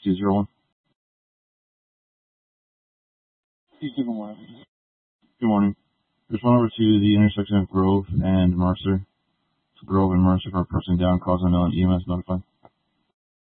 201. Good morning. Good morning. Respond over to the intersection of Grove and Mercer. Grove and Mercer for a person down, cause unknown, EMS notified.